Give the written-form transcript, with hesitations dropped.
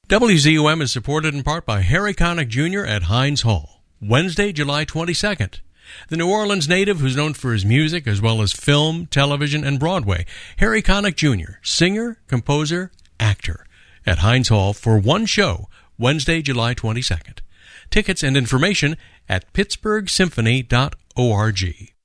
WZUM is supported in part by Harry Connick Jr. at Heinz Hall, Wednesday, July 22nd. The New Orleans native who's known for his music as well as film, television, and Broadway, Harry Connick Jr., singer, composer, actor, at Heinz Hall for one show, Wednesday, July 22nd. Tickets and information at pittsburghsymphony.org.